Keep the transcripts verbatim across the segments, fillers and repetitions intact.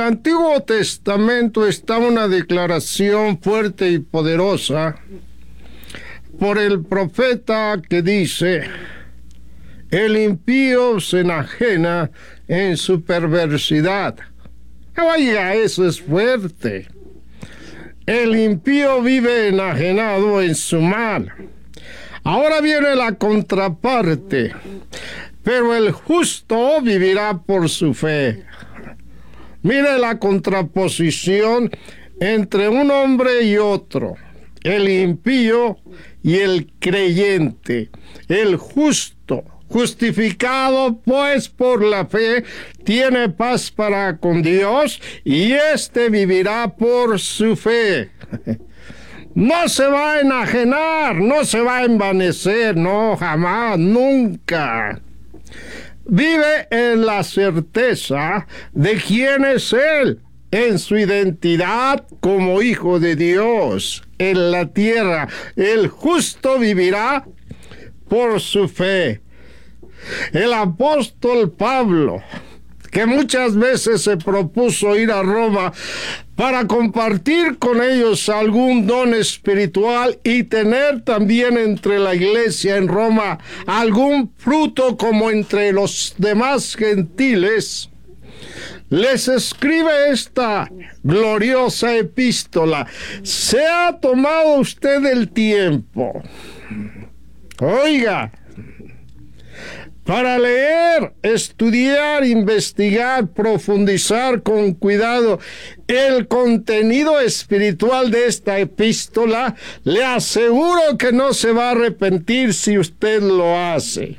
Antiguo Testamento está una declaración fuerte y poderosa por el profeta que dice: el impío se enajena en su perversidad. Oiga, eso es fuerte. El impío vive enajenado en su mal. Ahora viene la contraparte. Pero el justo vivirá por su fe. Mire la contraposición entre un hombre y otro. El impío y el creyente. El justo, justificado pues por la fe, tiene paz para con Dios, y éste vivirá por su fe. No se va a enajenar, no se va a envanecer, no, jamás, nunca. Vive en la certeza de quién es Él, en su identidad como hijo de Dios en la tierra. El justo vivirá por su fe. El apóstol Pablo, que muchas veces se propuso ir a Roma para compartir con ellos algún don espiritual y tener también entre la iglesia en Roma algún fruto como entre los demás gentiles, les escribe esta gloriosa epístola. ¿Se ha tomado usted el tiempo, oiga, para leer, estudiar, investigar, profundizar con cuidado el contenido espiritual de esta epístola? Le aseguro que no se va a arrepentir si usted lo hace.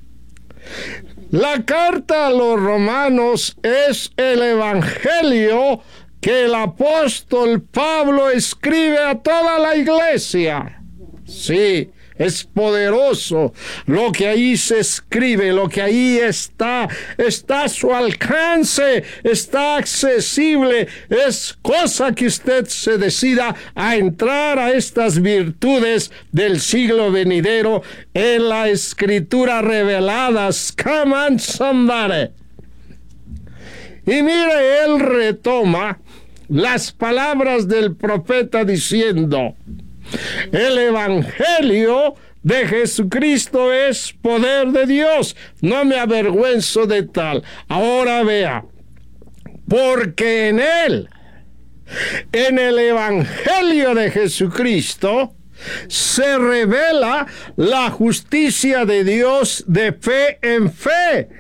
La carta a los romanos es el evangelio que el apóstol Pablo escribe a toda la iglesia. Sí, es poderoso lo que ahí se escribe, lo que ahí está, está a su alcance, está accesible. Es cosa que usted se decida a entrar a estas virtudes del siglo venidero en la escritura reveladas. Come on, somebody. Y mire, él retoma las palabras del profeta diciendo: el evangelio de Jesucristo es poder de Dios. No me avergüenzo de tal. Ahora vea, porque en él, en el evangelio de Jesucristo, se revela la justicia de Dios de fe en fe.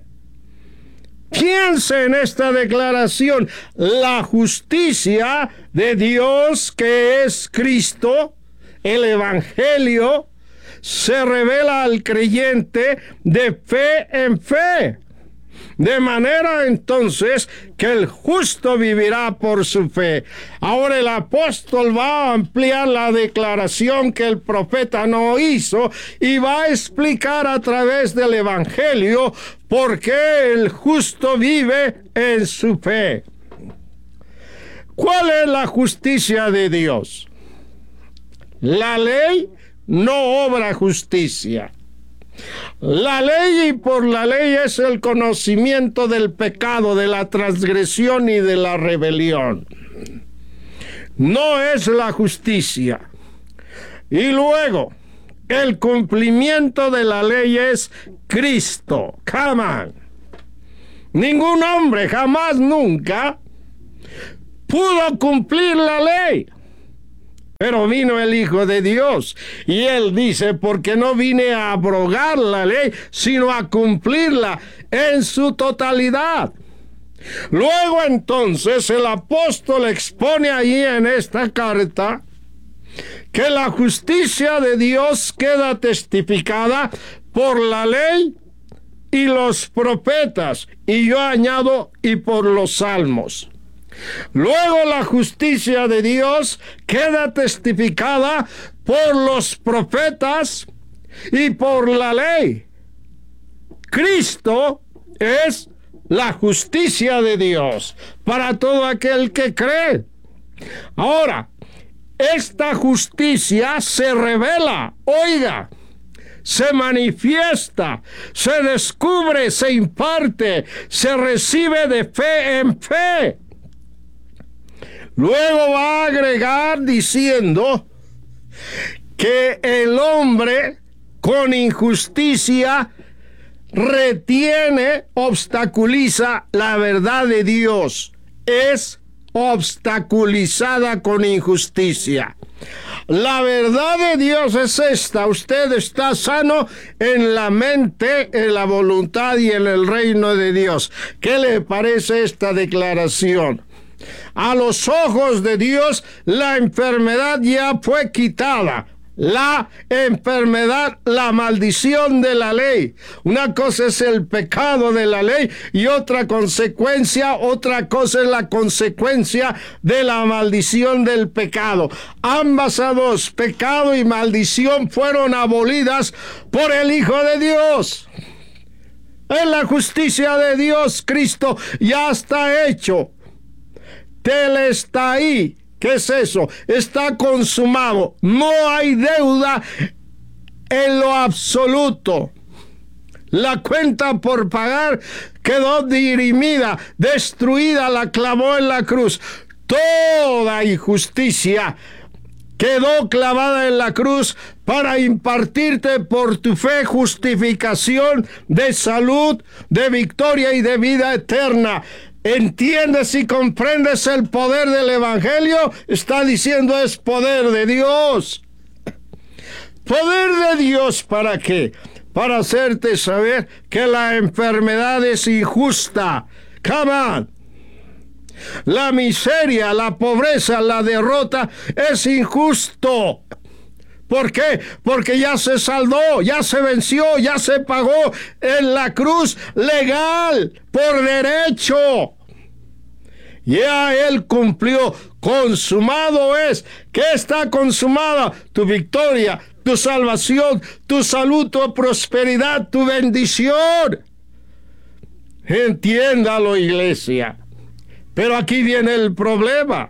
Piense en esta declaración: la justicia de Dios, que es Cristo, el evangelio, se revela al creyente de fe en fe. De manera entonces que el justo vivirá por su fe. Ahora el apóstol va a ampliar la declaración que el profeta no hizo y va a explicar a través del evangelio por qué el justo vive en su fe. ¿Cuál es la justicia de Dios? La ley no obra justicia. La ley, y por la ley, es el conocimiento del pecado, de la transgresión y de la rebelión. No es la justicia. Y luego, el cumplimiento de la ley es Cristo. Come on. Ningún hombre jamás, nunca, pudo cumplir la ley. Pero vino el Hijo de Dios, y Él dice: porque no vine a abrogar la ley, sino a cumplirla en su totalidad. Luego entonces el apóstol expone ahí en esta carta que la justicia de Dios queda testificada por la ley y los profetas, y yo añado, y por los salmos. Luego la justicia de Dios queda testificada por los profetas y por la ley. Cristo es la justicia de Dios para todo aquel que cree. Ahora, esta justicia se revela, oiga, se manifiesta, se descubre, se imparte, se recibe de fe en fe. Luego va a agregar diciendo que el hombre con injusticia retiene, obstaculiza la verdad de Dios. Es obstaculizada con injusticia. La verdad de Dios es esta: usted está sano en la mente, en la voluntad y en el reino de Dios. ¿Qué le parece esta declaración? A los ojos de Dios, la enfermedad ya fue quitada. La enfermedad, la maldición de la ley. Una cosa es el pecado de la ley y otra consecuencia, otra cosa es la consecuencia de la maldición del pecado. Ambas a dos, pecado y maldición, fueron abolidas por el Hijo de Dios. En la justicia de Dios, Cristo ya está hecho. Telestai. ¿Qué es eso? Está consumado. No hay deuda en lo absoluto. La cuenta por pagar quedó dirimida, destruida, la clavó en la cruz. Toda injusticia quedó clavada en la cruz para impartirte por tu fe justificación de salud, de victoria y de vida eterna. ¿Entiendes y comprendes el poder del Evangelio? Está diciendo, es poder de Dios. ¿Poder de Dios para qué? Para hacerte saber que la enfermedad es injusta. Come on. La miseria, la pobreza, la derrota es injusto. ¿Por qué? Porque ya se saldó, ya se venció, ya se pagó en la cruz legal, por derecho. Ya Él cumplió. Consumado es. ¿Qué está consumada? Tu victoria, tu salvación, tu salud, tu prosperidad, tu bendición. Entiéndalo, iglesia. Pero aquí viene el problema.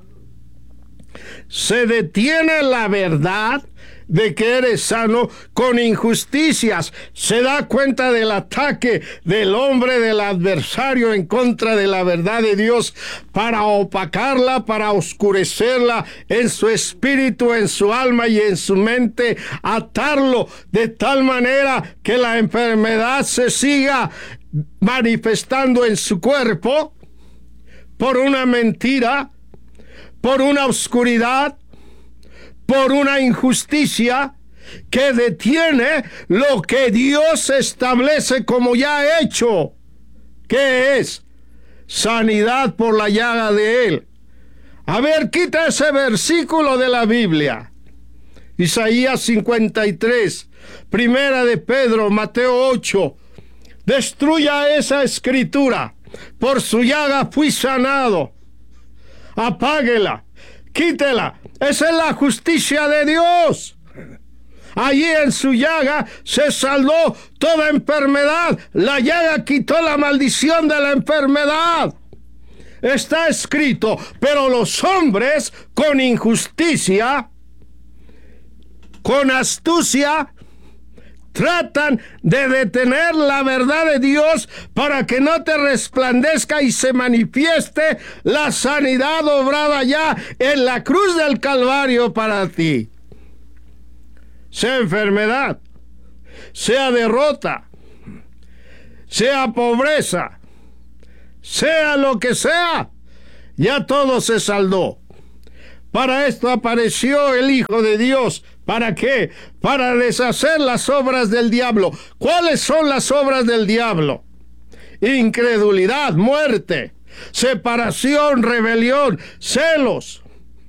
Se detiene la verdad de que eres sano con injusticias. Se da cuenta del ataque del hombre, del adversario en contra de la verdad de Dios, para opacarla, para oscurecerla en su espíritu, en su alma y en su mente, atarlo de tal manera que la enfermedad se siga manifestando en su cuerpo por una mentira, por una oscuridad, por una injusticia que detiene lo que Dios establece como ya hecho, que es sanidad por la llaga de Él. A ver, quita ese versículo de la Biblia. Isaías cincuenta y tres, Primera de Pedro, Mateo ocho. Destruya esa escritura. Por su llaga fui sanado. Apáguela, quítela. Esa es la justicia de Dios. Allí en su llaga se saldó toda enfermedad. La llaga quitó la maldición de la enfermedad. Está escrito, pero los hombres con injusticia, con astucia, tratan de detener la verdad de Dios para que no te resplandezca y se manifieste la sanidad obrada ya en la cruz del Calvario para ti. Sea enfermedad, sea derrota, sea pobreza, sea lo que sea, ya todo se saldó. Para esto apareció el Hijo de Dios. ¿Para qué? Para deshacer las obras del diablo. ¿Cuáles son las obras del diablo? Incredulidad, muerte, separación, rebelión, celos,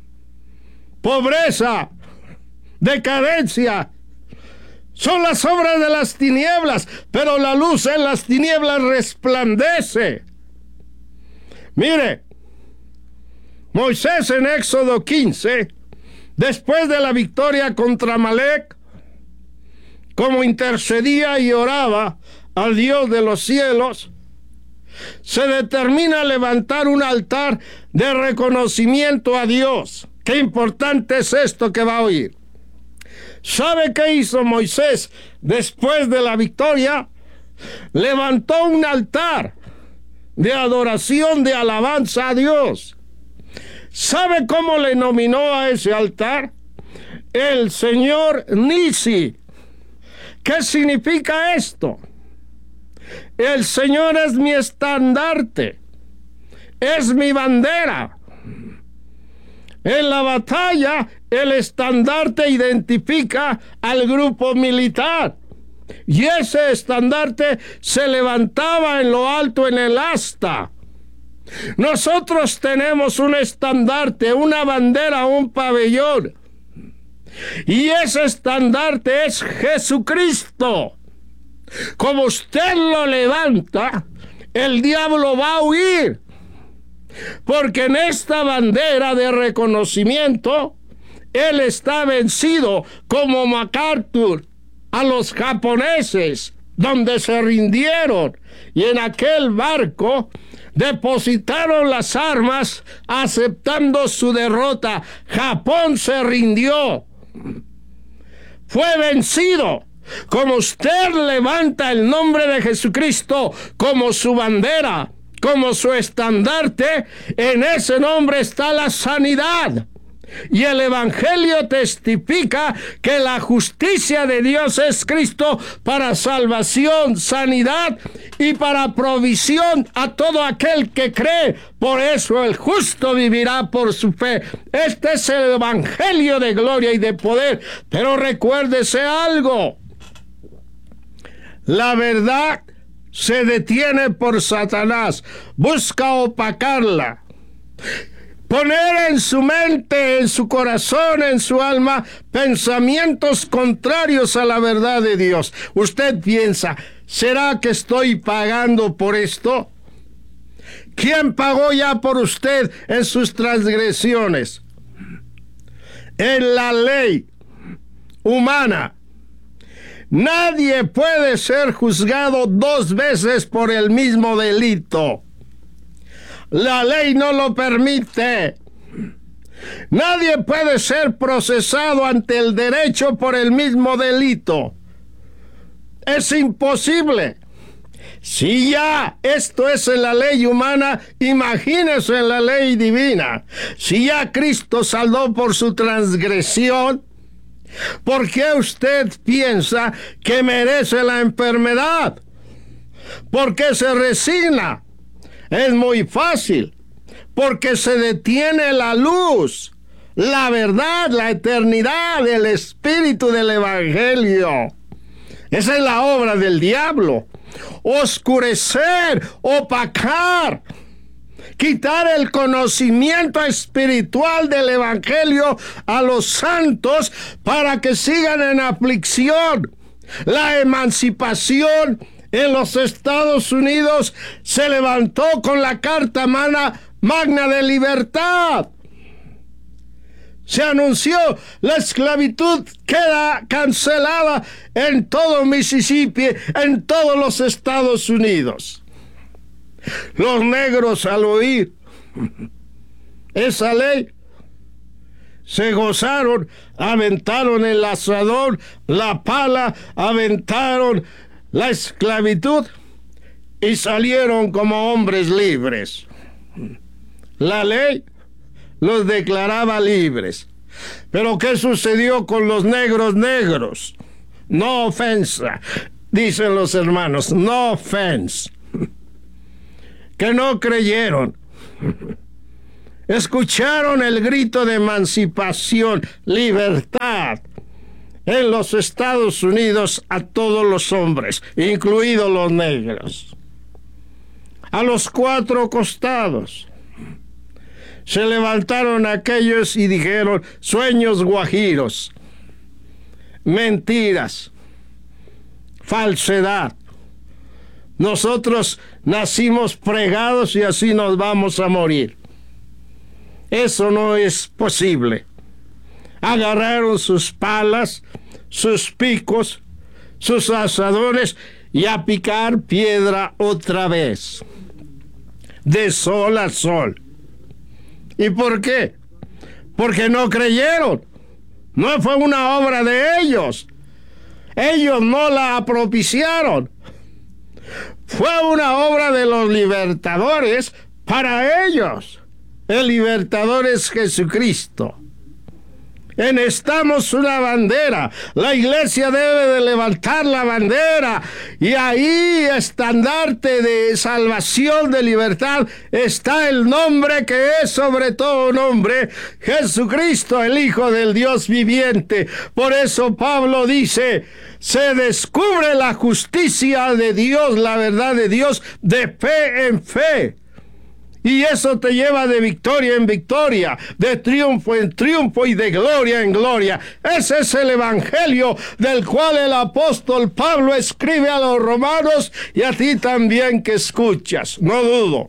pobreza, decadencia. Son las obras de las tinieblas, pero la luz en las tinieblas resplandece. Mire, Moisés en Éxodo quince, después de la victoria contra Amalec, como intercedía y oraba al Dios de los cielos, se determina levantar un altar de reconocimiento a Dios. Qué importante es esto que va a oír. ¿Sabe qué hizo Moisés después de la victoria? Levantó un altar de adoración, de alabanza a Dios. ¿Sabe cómo le nominó a ese altar? El Señor Nisi. ¿Qué significa esto? El Señor es mi estandarte, es mi bandera. En la batalla, el estandarte identifica al grupo militar. Y ese estandarte se levantaba en lo alto en el asta. Nosotros tenemos un estandarte, una bandera, un pabellón. Y ese estandarte es Jesucristo. Como usted lo levanta, el diablo va a huir. Porque en esta bandera de reconocimiento, él está vencido como MacArthur a los japoneses, donde se rindieron. Y en aquel barco depositaron las armas aceptando su derrota. Japón se rindió. Fue vencido. Como usted levanta el nombre de Jesucristo como su bandera, como su estandarte, en ese nombre está la sanidad. Y el Evangelio testifica que la justicia de Dios es Cristo para salvación, sanidad y para provisión a todo aquel que cree. Por eso el justo vivirá por su fe. Este es el Evangelio de gloria y de poder. Pero recuérdese algo. La verdad se detiene por Satanás. Busca opacarla. Poner en su mente, en su corazón, en su alma, pensamientos contrarios a la verdad de Dios. Usted piensa, ¿será que estoy pagando por esto? ¿Quién pagó ya por usted en sus transgresiones? En la ley humana, nadie puede ser juzgado dos veces por el mismo delito. La ley no lo permite. Nadie puede ser procesado ante el derecho por el mismo delito. Es imposible. Si ya esto es en la ley humana, imagínese en la ley divina. Si ya Cristo saldó por su transgresión, ¿por qué usted piensa que merece la enfermedad? ¿Por qué se resigna? Es muy fácil, porque se detiene la luz, la verdad, la eternidad, el espíritu del Evangelio. Esa es la obra del diablo. Oscurecer, opacar, quitar el conocimiento espiritual del Evangelio a los santos para que sigan en aflicción. La emancipación en los Estados Unidos se levantó con la Carta Magna, Magna de Libertad. Se anunció, la esclavitud queda cancelada en todo Mississippi, en todos los Estados Unidos. Los negros, al oír esa ley, se gozaron, aventaron el asadón, la pala, aventaron la esclavitud y salieron como hombres libres. La ley los declaraba libres. Pero ¿qué sucedió con los negros negros? No ofensa, dicen los hermanos, no offense. Que no creyeron. Escucharon el grito de emancipación, libertad en los Estados Unidos a todos los hombres, incluidos los negros. A los cuatro costados se levantaron aquellos y dijeron: sueños guajiros, mentiras, falsedad. Nosotros nacimos fregados y así nos vamos a morir. Eso no es posible. Agarraron sus palas, sus picos, sus asadones y a picar piedra otra vez, de sol a sol. ¿Y por qué? Porque no creyeron. No fue una obra de ellos. Ellos no la propiciaron. Fue una obra de los libertadores para ellos. El libertador es Jesucristo. Necesitamos una bandera. La iglesia debe de levantar la bandera, y ahí, estandarte de salvación, de libertad, está el nombre que es sobre todo nombre, Jesucristo, el Hijo del Dios viviente. Por eso Pablo dice: se descubre la justicia de Dios, la verdad de Dios, de fe en fe. Y eso te lleva de victoria en victoria, de triunfo en triunfo y de gloria en gloria. Ese es el evangelio del cual el apóstol Pablo escribe a los romanos, y a ti también que escuchas. No dudo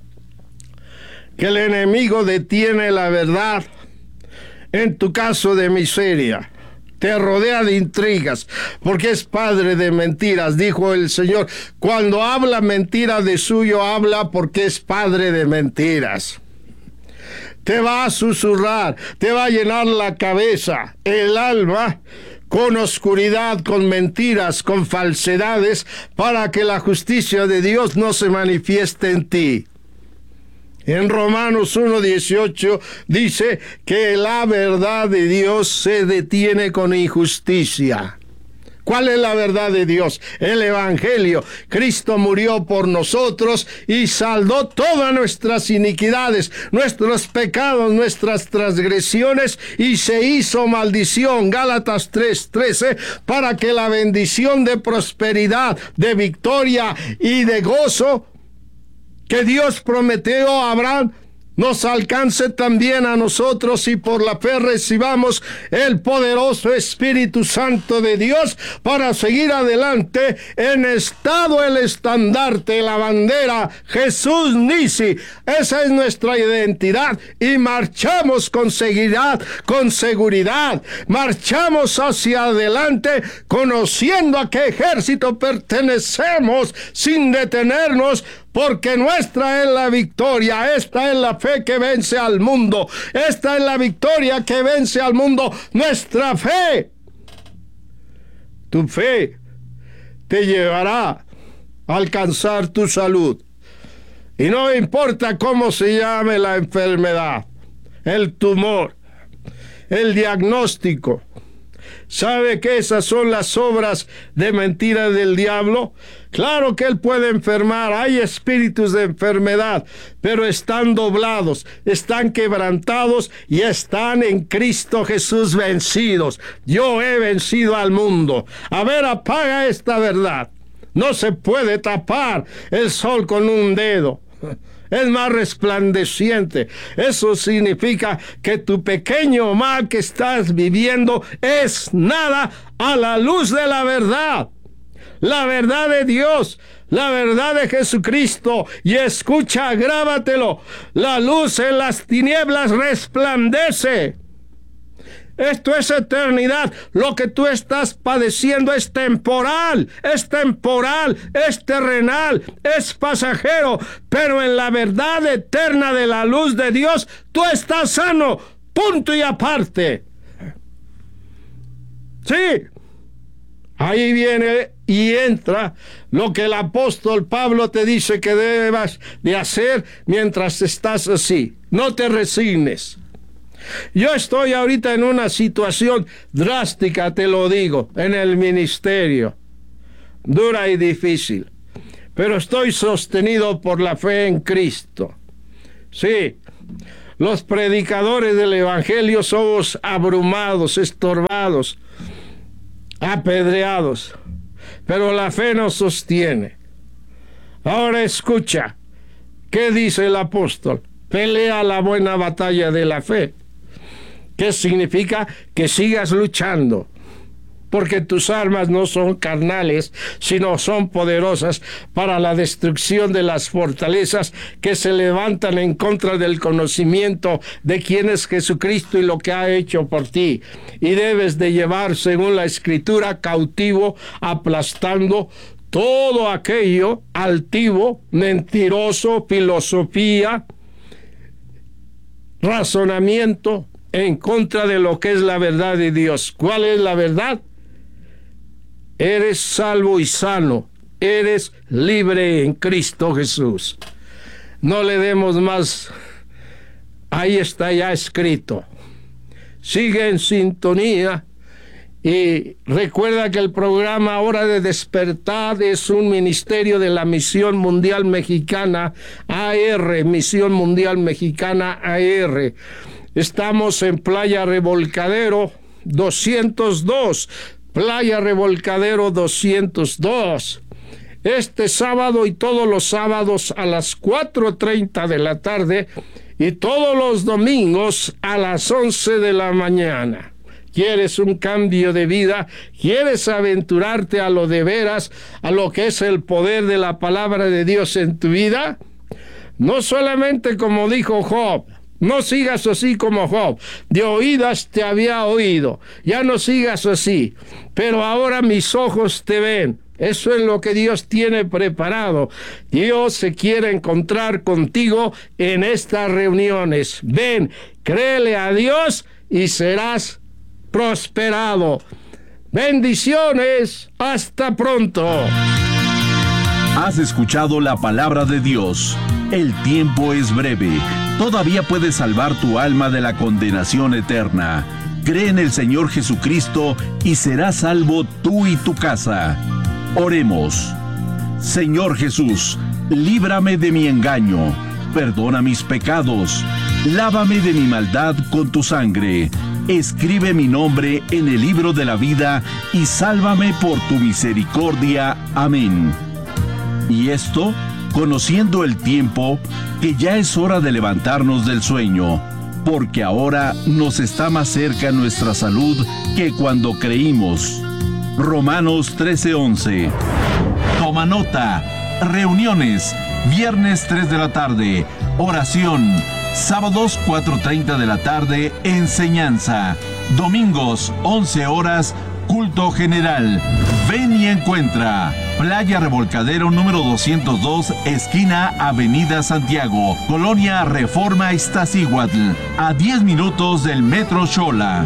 que el enemigo detiene la verdad en tu caso de miseria. Te rodea de intrigas, porque es padre de mentiras, dijo el Señor. Cuando habla mentira, de suyo habla, porque es padre de mentiras. Te va a susurrar, te va a llenar la cabeza, el alma, con oscuridad, con mentiras, con falsedades, para que la justicia de Dios no se manifieste en ti. En Romanos uno dieciocho dice que la verdad de Dios se detiene con injusticia. ¿Cuál es la verdad de Dios? El evangelio. Cristo murió por nosotros y saldó todas nuestras iniquidades, nuestros pecados, nuestras transgresiones, y se hizo maldición, Gálatas tres trece, para que la bendición de prosperidad, de victoria y de gozo que Dios prometió a Abraham nos alcance también a nosotros, y por la fe recibamos el poderoso Espíritu Santo de Dios para seguir adelante en estado el estandarte, la bandera, Jesús Nisi. Esa es nuestra identidad, y marchamos con seguridad, con seguridad. Marchamos hacia adelante conociendo a qué ejército pertenecemos sin detenernos, porque nuestra es la victoria. Esta es la fe que vence al mundo. Esta es la victoria que vence al mundo. Nuestra fe. Tu fe te llevará a alcanzar tu salud. Y no importa cómo se llame la enfermedad, el tumor, el diagnóstico. ¿Sabe que esas son las obras de mentira del diablo? Claro que él puede enfermar, hay espíritus de enfermedad, pero están doblados, están quebrantados y están en Cristo Jesús vencidos. Yo he vencido al mundo. A ver, apaga esta verdad. No se puede tapar el sol con un dedo. Es más resplandeciente. Eso significa que tu pequeño mal que estás viviendo es nada a la luz de la verdad. La verdad de Dios, la verdad de Jesucristo. Y escucha, grábatelo. La luz en las tinieblas resplandece. Esto es eternidad. Lo que tú estás padeciendo es temporal, es temporal, es terrenal, es pasajero. Pero en la verdad eterna de la luz de Dios, tú estás sano, punto y aparte. Sí, ahí viene y entra lo que el apóstol Pablo te dice que debas de hacer mientras estás así. No te resignes. Yo estoy ahorita en una situación drástica, te lo digo, en el ministerio, dura y difícil, pero estoy sostenido por la fe en Cristo. Sí, los predicadores del evangelio somos abrumados, estorbados, apedreados, pero la fe nos sostiene. Ahora escucha, ¿qué dice el apóstol? Pelea la buena batalla de la fe. ¿Qué significa? Que sigas luchando, porque tus armas no son carnales, sino son poderosas para la destrucción de las fortalezas que se levantan en contra del conocimiento de quién es Jesucristo y lo que ha hecho por ti. Y debes de llevar, según la Escritura, cautivo, aplastando todo aquello altivo, mentiroso, filosofía, razonamiento en contra de lo que es la verdad de Dios. ¿Cuál es la verdad? Eres salvo y sano. Eres libre en Cristo Jesús. No le demos más ahí está ya escrito. Sigue en sintonía y recuerda que el programa Hora de Despertar es un ministerio de la Misión Mundial Mexicana A R, Misión Mundial Mexicana A R. Estamos en Playa Revolcadero doscientos dos, Playa Revolcadero doscientos dos. Este sábado y todos los sábados a las cuatro treinta de la tarde y todos los domingos a las once de la mañana. ¿Quieres un cambio de vida? ¿Quieres aventurarte a lo de veras, a lo que es el poder de la palabra de Dios en tu vida? No solamente como dijo Job, no sigas así como Job, de oídas te había oído, ya no sigas así, pero ahora mis ojos te ven. Eso es lo que Dios tiene preparado. Dios se quiere encontrar contigo en estas reuniones. Ven, créele a Dios y serás prosperado. Bendiciones. Hasta pronto. Has escuchado la palabra de Dios. El tiempo es breve. Todavía puedes salvar tu alma de la condenación eterna. Cree en el Señor Jesucristo y serás salvo tú y tu casa. Oremos. Señor Jesús, líbrame de mi engaño, perdona mis pecados, lávame de mi maldad con tu sangre, escribe mi nombre en el libro de la vida y sálvame por tu misericordia. Amén. Y esto, conociendo el tiempo, que ya es hora de levantarnos del sueño, porque ahora nos está más cerca nuestra salud que cuando creímos. Romanos trece once. Toma nota. Reuniones. Viernes tres de la tarde. Oración. Sábados cuatro treinta de la tarde. Enseñanza. Domingos once horas. Culto general. Ven y encuentra. Playa Revolcadero número doscientos dos, esquina Avenida Santiago, Colonia Reforma Iztaccíhuatl, a diez minutos del Metro Xola.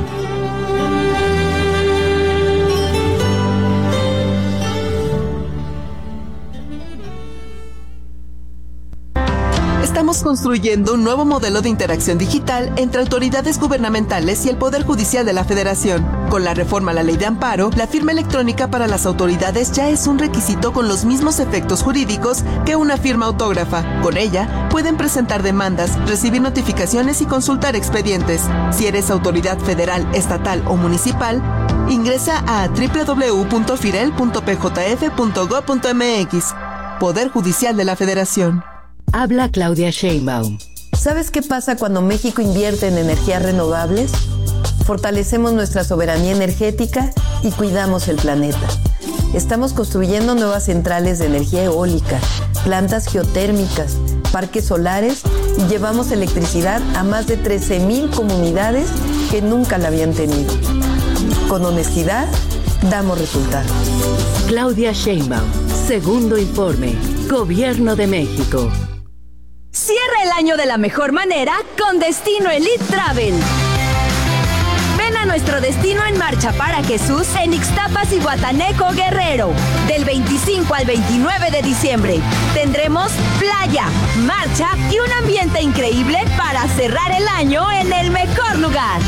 Estamos construyendo un nuevo modelo de interacción digital entre autoridades gubernamentales y el Poder Judicial de la Federación. Con la reforma a la Ley de Amparo, la firma electrónica para las autoridades ya es un requisito con los mismos efectos jurídicos que una firma autógrafa. Con ella, pueden presentar demandas, recibir notificaciones y consultar expedientes. Si eres autoridad federal, estatal o municipal, ingresa a doble u doble u doble u punto firel punto p j f punto gob punto m x. Poder Judicial de la Federación. Habla Claudia Sheinbaum. ¿Sabes qué pasa cuando México invierte en energías renovables? Fortalecemos nuestra soberanía energética y cuidamos el planeta. Estamos construyendo nuevas centrales de energía eólica, plantas geotérmicas, parques solares y llevamos electricidad a más de trece mil comunidades que nunca la habían tenido. Con honestidad, damos resultados. Claudia Sheinbaum, segundo informe, Gobierno de México. Cierra el año de la mejor manera con Destino Elite Travel. Ven a nuestro destino en marcha para Jesús en Ixtapas y Guataneco, Guerrero. Del veinticinco al veintinueve de diciembre tendremos playa, marcha y un ambiente increíble para cerrar el año en el mejor lugar.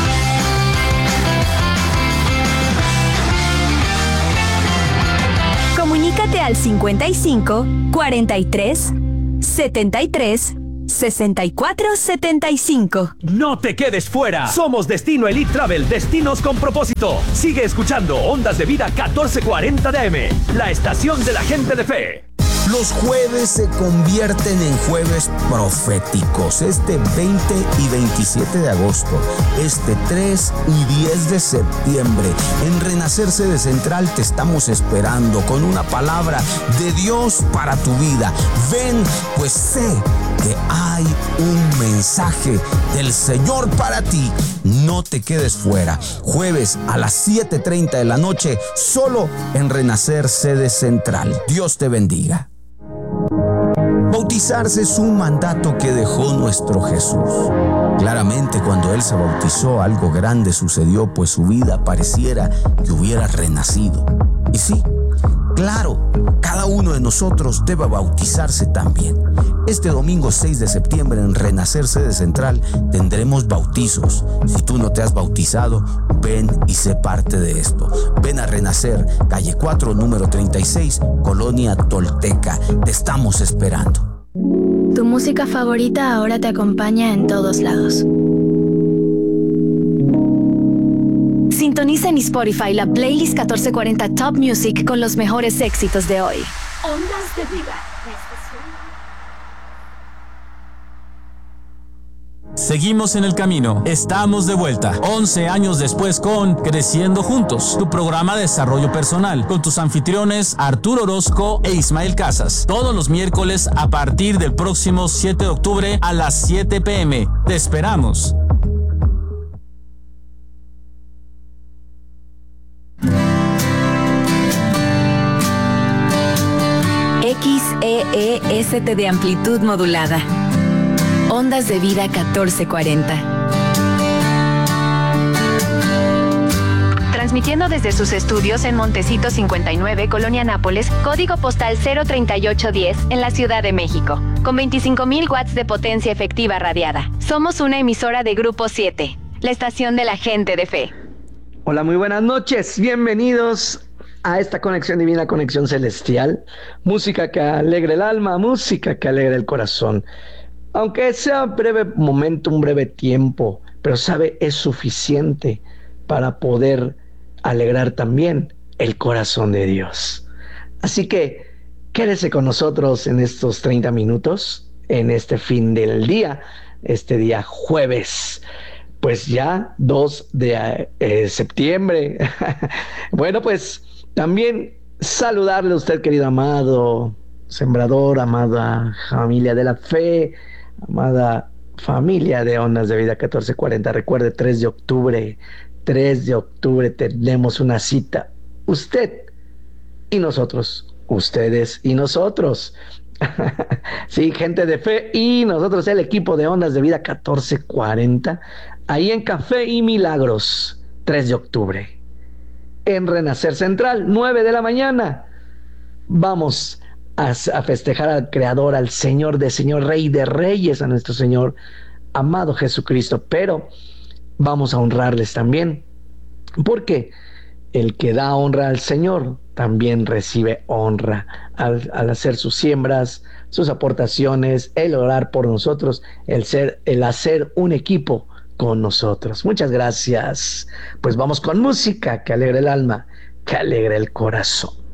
Comunícate al cincuenta y cinco, cuarenta y tres, setenta y tres, sesenta y cuatro, setenta y cinco. No te quedes fuera. Somos Destino Elite Travel, destinos con propósito. Sigue escuchando Ondas de Vida catorce cuarenta de A M, la estación de la gente de fe. Los jueves se convierten en jueves proféticos. Este veinte y veintisiete de agosto, este tres y diez de septiembre, en Renacer Sede Central te estamos esperando con una palabra de Dios para tu vida. Ven, pues sé que hay un mensaje del Señor para ti. No te quedes fuera. Jueves a las siete treinta de la noche, solo en Renacer Sede Central. Dios te bendiga. Bautizarse es un mandato que dejó nuestro Jesús. Claramente, cuando Él se bautizó, algo grande sucedió, pues su vida pareciera que hubiera renacido. Y sí, claro, cada uno de nosotros debe bautizarse también. Este domingo seis de septiembre en Renacer Sede Central tendremos bautizos. Si tú no te has bautizado, ven y sé parte de esto. Ven a Renacer, calle cuatro, número treinta y seis, Colonia Tolteca. Te estamos esperando. Tu música favorita ahora te acompaña en todos lados. Sintoniza en Spotify la playlist catorce cuarenta Top Music con los mejores éxitos de hoy. Ondas de Vida. Seguimos en el camino, estamos de vuelta, once años después con Creciendo Juntos, tu programa de desarrollo personal, con tus anfitriones Arturo Orozco e Ismael Casas, todos los miércoles a partir del próximo siete de octubre a las siete pe eme. Te esperamos. X E E S T de amplitud modulada. Ondas de Vida catorce cuarenta. Transmitiendo desde sus estudios en Montecito cincuenta y nueve, Colonia Nápoles, código postal cero treinta y ocho diez, en la Ciudad de México, con veinticinco mil watts de potencia efectiva radiada. Somos una emisora de Grupo siete, la estación de la gente de fe. Hola, muy buenas noches, bienvenidos a esta conexión divina, conexión celestial. Música que alegre el alma, música que alegre el corazón. Aunque sea un breve momento, un breve tiempo, pero sabe, es suficiente para poder alegrar también el corazón de Dios. Así que quédese con nosotros en estos treinta minutos, en este fin del día, este día jueves, pues ya dos de eh, septiembre. Bueno, pues también saludarle a usted, querido amado sembrador, amada familia de la fe, amada familia de Ondas de Vida catorce cuarenta. Recuerde, tres de octubre, tres de octubre tenemos una cita. Usted y nosotros, ustedes y nosotros. Sí, gente de fe y nosotros, el equipo de Ondas de Vida catorce cuarenta, ahí en Café y Milagros, tres de octubre. En Renacer Central, nueve de la mañana. Vamos a, a festejar al Creador, al Señor de Señor, Rey de Reyes, a nuestro Señor amado Jesucristo, pero vamos a honrarles también, porque el que da honra al Señor también recibe honra al, al hacer sus siembras, sus aportaciones, el orar por nosotros, el ser, el hacer un equipo con nosotros. Muchas gracias. Pues vamos con música que alegre el alma, que alegre el corazón.